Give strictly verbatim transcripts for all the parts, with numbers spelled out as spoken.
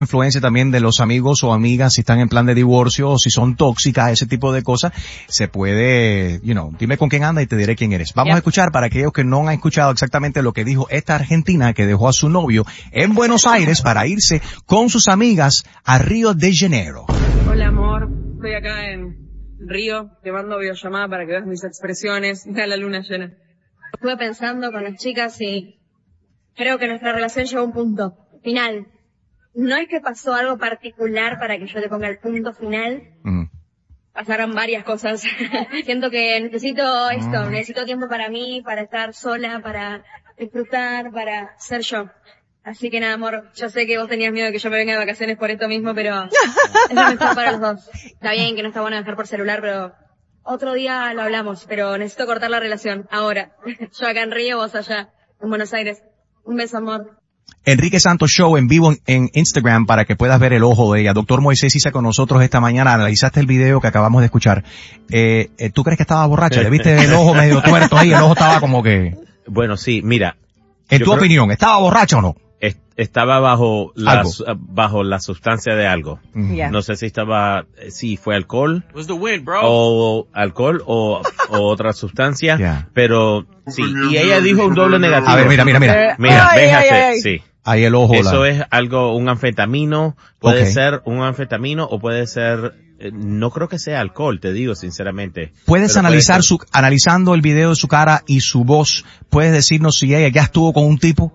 influencia también de los amigos o amigas si están en plan de divorcio o si son tóxicas, ese tipo de cosas, se puede, you know, dime con quién anda y te diré quién eres. Vamos yeah. a escuchar para aquellos que no han escuchado exactamente lo que dijo esta argentina que dejó a su novio en Buenos Aires para irse con sus amigas a Río de Janeiro. Hola amor, estoy acá en Río, te mando videollamada para que veas mis expresiones, mira la luna llena. Estuve pensando con las chicas y creo que nuestra relación llegó a un punto final. No es que pasó algo particular para que yo le ponga el punto final. Mm. Pasaron varias cosas. Siento que necesito esto, mm. necesito tiempo para mí, para estar sola, para disfrutar, para ser yo. Así que nada, amor, yo sé que vos tenías miedo de que yo me venga de vacaciones por esto mismo, pero es lo mejor para los dos. Está bien que no está bueno dejar por celular, pero otro día lo hablamos, pero necesito cortar la relación, ahora. Yo acá en Río, vos allá, en Buenos Aires. Un beso, amor. Enrique Santos Show en vivo en Instagram para que puedas ver el ojo de ella. Doctor Moisés Issa con nosotros esta mañana. Analizaste el video que acabamos de escuchar. Eh, ¿Tú crees que estaba borracha? ¿Le viste el ojo medio tuerto ahí? El ojo estaba como que... Bueno, sí, mira. En tu opinión, que... ¿estaba borracha o no? Estaba bajo la, bajo la sustancia de algo. Mm. Yeah. No sé si estaba, si fue alcohol. Wind, o alcohol o, o otra sustancia. Yeah. Pero sí, y ella dijo un doble negativo. A ver, mira, mira, mira. Mira, véjate, sí. Ahí el ojo. Eso la... es algo, un anfetamino, puede okay. ser un anfetamino o puede ser, eh, no creo que sea alcohol, te digo sinceramente. Puedes analizar puede su, analizando el video de su cara y su voz, puedes decirnos si ella ya estuvo con un tipo.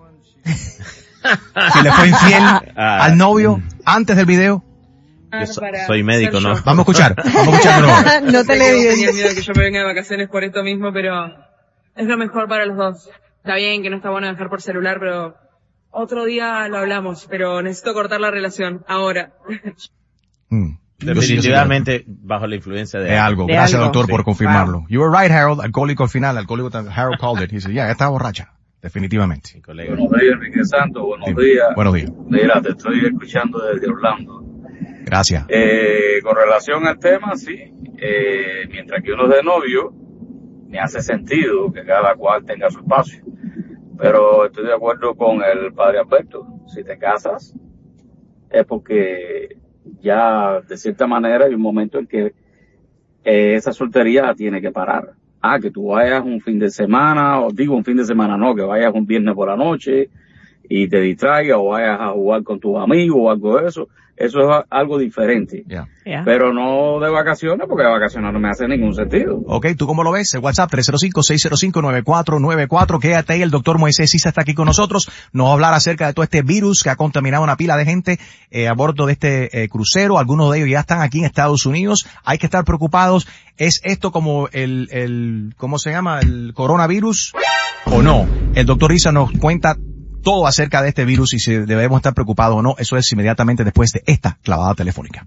Si le fue infiel ah, al novio antes del video. Yo so, soy médico, ¿no? Vamos a escuchar, vamos a escuchar de nuevo. No te le digas. Tenía miedo de que yo me venga de vacaciones por esto mismo, pero es lo mejor para los dos. Está bien que no está bueno dejar por celular, pero otro día lo hablamos, pero necesito cortar la relación, ahora. Mm. Definitivamente bajo la influencia de, de algo. De Gracias, algo. doctor, Sí. por confirmarlo. Wow. You were right, Harold. Alcohólico al final, alcohólico, Harold called it. He said, yeah, estaba borracha. Definitivamente. Sí, buenos días, Enrique Santos. Buenos sí. días. Buenos días. Mira, te estoy escuchando desde Orlando. Gracias. Eh, con relación al tema, sí. Eh, mientras que uno es de novio, me hace sentido que cada cual tenga su espacio. Pero estoy de acuerdo con el padre Alberto. Si te casas, es porque ya, de cierta manera, hay un momento en que eh, esa soltería tiene que parar. Ah, que tú vayas un fin de semana, o digo un fin de semana no, que vayas un viernes por la noche y te distraigas o vayas a jugar con tus amigos o algo de eso, eso es algo diferente. Yeah. Yeah. Pero no de vacaciones, porque de vacaciones no me hace ningún sentido. Ok, ¿tú cómo lo ves? El WhatsApp tres cero cinco, seis cero cinco, nueve cuatro nueve cuatro. Quédate ahí, el doctor Moisés Issa está aquí con nosotros. Nos va a hablar acerca de todo este virus que ha contaminado una pila de gente eh, a bordo de este eh, crucero. Algunos de ellos ya están aquí en Estados Unidos. Hay que estar preocupados. ¿Es esto como el, el, ¿cómo se llama? ¿El coronavirus o no? El doctor Issa nos cuenta todo acerca de este virus y si debemos estar preocupados o no. Eso es inmediatamente después de esta clavada telefónica.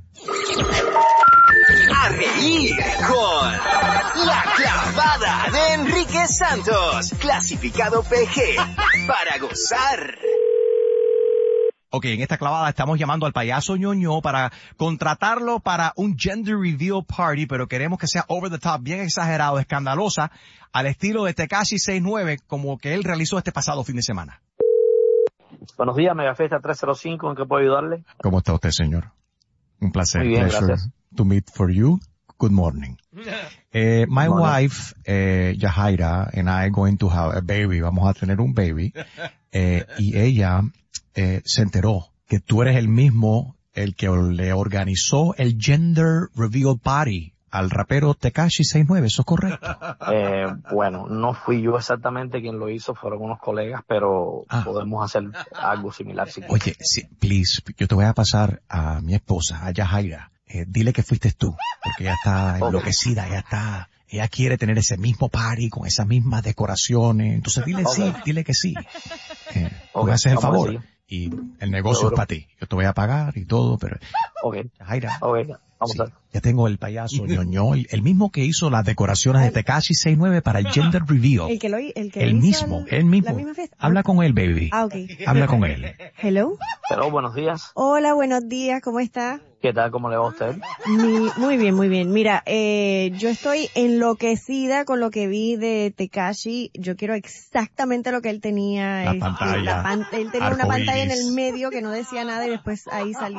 A reír con La Clavada de Enrique Santos, clasificado P G, para gozar. Ok, en esta clavada estamos llamando al payaso ñoño para contratarlo para un gender reveal party, pero queremos que sea over the top, bien exagerado, escandalosa, al estilo de Tekashi sesenta y nueve, como que él realizó este pasado fin de semana. Buenos días, Megafesta tres cero cinco, ¿en qué puedo ayudarle? ¿Cómo está usted, señor? Un placer. Muy bien, Pleasure gracias. To meet for you. Good morning. Eh, my Good morning. wife, eh, Yahaira, and I are going to have a baby. Vamos a tener un baby. Eh, y ella eh, se enteró que tú eres el mismo, el que le organizó el gender reveal party al rapero Tekashi sesenta y nueve. ¿Eso es correcto? Eh, bueno, no fui yo exactamente quien lo hizo, fueron unos colegas, pero ah. podemos hacer algo similar. Si Oye, sí, please, yo te voy a pasar a mi esposa, a Yahaira. Eh, dile que fuiste tú, porque ella está okay. enloquecida, ella está, ella quiere tener ese mismo party con esas mismas decoraciones. Entonces dile okay. sí, dile que sí. Eh, okay. Tú haces el favor. Así. Y el negocio Seguro. Es para ti. Yo te voy a pagar y todo, pero... Ok. Yahaira. Ok. Vamos sí, a ver. Ya tengo el payaso ñoño, el, el mismo que hizo las decoraciones de Tekashi sesenta y nueve para el gender reveal. El que lo, el que el hizo mismo, el, el mismo. La misma fiesta. Habla con él, baby. Ah, ok. Habla con él. Hello. Hello, buenos días. Hola, buenos días, ¿cómo está? ¿Qué tal? ¿Cómo le va a usted? Mi, muy bien, muy bien. Mira, eh, yo estoy enloquecida con lo que vi de Tekashi. Yo quiero exactamente lo que él tenía. La es, pantalla. La pan, él tenía una pantalla en el medio que no decía nada y después ahí salió